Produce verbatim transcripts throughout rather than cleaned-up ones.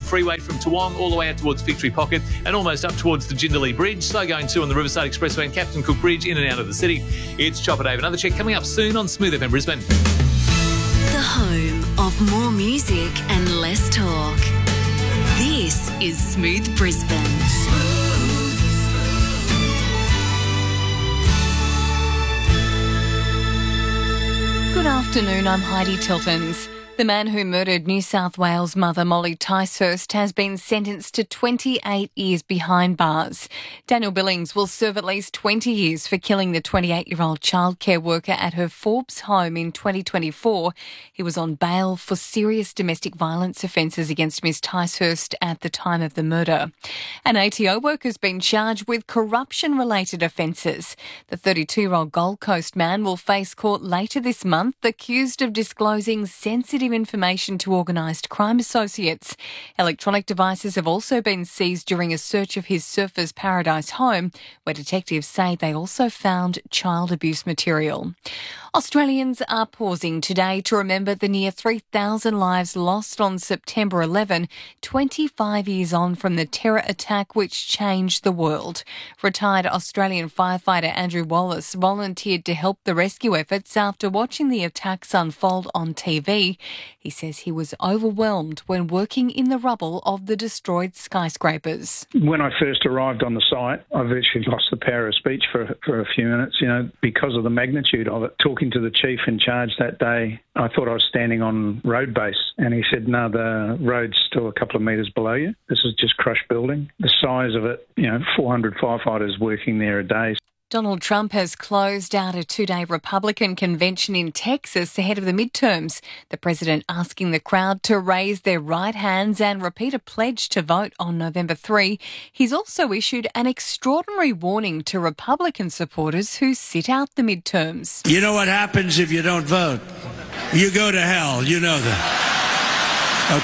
Freeway from Toowong all the way out towards Victory Pocket and almost up towards the Jindalee Bridge. Slow going too on the Riverside Expressway and Captain Cook Bridge in and out of the city. It's Chopper Dave. Another check coming up soon on Smooth F M Brisbane. The home of more music and less talk. This is Smooth Brisbane. Good afternoon, I'm Heidi Tiltons. The man who murdered New South Wales mother Molly Ticehurst has been sentenced to twenty-eight years behind bars. Daniel Billings will serve at least twenty years for killing the twenty-eight-year-old childcare worker at her Forbes home in twenty twenty-four. He was on bail for serious domestic violence offences against Miss Ticehurst at the time of the murder. An A T O worker has been charged with corruption-related offences. The thirty-two-year-old Gold Coast man will face court later this month, accused of disclosing sensitive information to organised crime associates. Electronic devices have also been seized during a search of his Surfers Paradise home, where detectives say they also found child abuse material. Australians are pausing today to remember the near three thousand lives lost on September eleventh, twenty-five years on from the terror attack which changed the world. Retired Australian firefighter Andrew Wallace volunteered to help the rescue efforts after watching the attacks unfold on T V. He says he was overwhelmed when working in the rubble of the destroyed skyscrapers. When I first arrived on the site, I virtually lost the power of speech for, for a few minutes, you know, because of the magnitude of it. Talking to the chief in charge that day, I thought I was standing on road base, and he said, no, the road's still a couple of metres below you. This is just crushed building. The size of it, you know, four hundred firefighters working there a day. Donald Trump has closed out a two-day Republican convention in Texas ahead of the midterms. The president asking the crowd to raise their right hands and repeat a pledge to vote on November third. He's also issued an extraordinary warning to Republican supporters who sit out the midterms. You know what happens if you don't vote? You go to hell. You know that.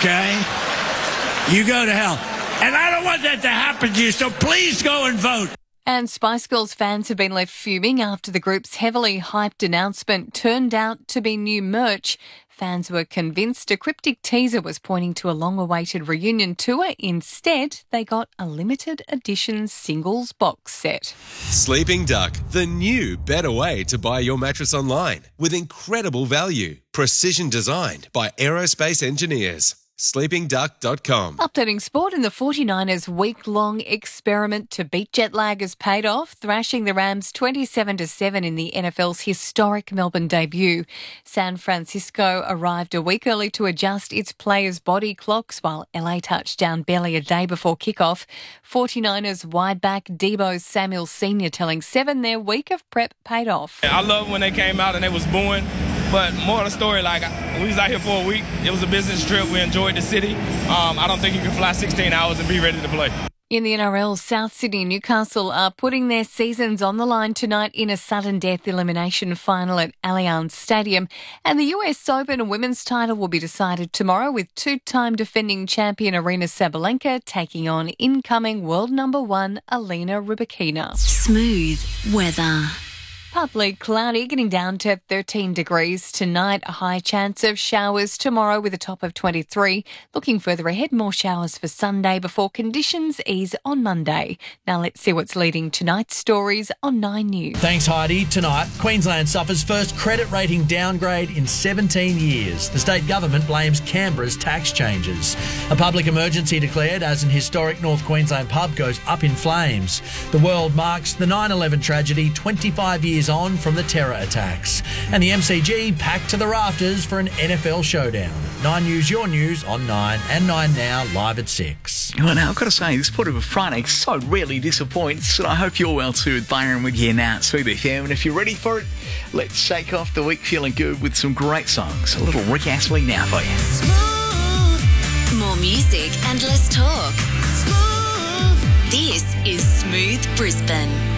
Okay? You go to hell. And I don't want that to happen to you, so please go and vote. And Spice Girls fans have been left fuming after the group's heavily hyped announcement turned out to be new merch. Fans were convinced a cryptic teaser was pointing to a long-awaited reunion tour. Instead, they got a limited edition singles box set. Sleeping Duck, the new, better way to buy your mattress online with incredible value. Precision designed by aerospace engineers. sleeping duck dot com. Updating sport, in the forty-niners' week-long experiment to beat jet lag has paid off, thrashing the Rams twenty-seven to seven in the N F L's historic Melbourne debut. San Francisco arrived a week early to adjust its players' body clocks, while L A touched down barely a day before kickoff. forty-niners wideback Deebo Samuel Senior telling Seven their week of prep paid off. I love when they came out and they was booing. But more of the story, like, we was out here for a week. It was a business trip. We enjoyed the city. Um, I don't think you can fly sixteen hours and be ready to play. In the N R L, South Sydney and Newcastle are putting their seasons on the line tonight in a sudden death elimination final at Allianz Stadium. And the U S Open women's title will be decided tomorrow with two-time defending champion Aryna Sabalenka taking on incoming world number one Alina Rybakina. Smooth weather. Partly cloudy, getting down to thirteen degrees tonight. A high chance of showers tomorrow with a top of twenty-three. Looking further ahead, more showers for Sunday before conditions ease on Monday. Now let's see what's leading tonight's stories on Nine News. Thanks, Heidi. Tonight, Queensland suffers first credit rating downgrade in seventeen years. The state government blames Canberra's tax changes. A public emergency declared as an historic North Queensland pub goes up in flames. The world marks the nine eleven tragedy twenty-five years on from the terror attacks. And the M C G packed to the rafters for an N F L showdown. Nine News, your news on Nine, and Nine Now, live at six. Well, now, I've got to say, this Port of a Friday so rarely disappoints, and I hope you're well too with Byron with you now at Smooth F M. And if you're ready for it, let's shake off the week feeling good with some great songs. A little Rick Astley now for you. Smooth. More music and less talk. Smooth. This is Smooth Brisbane.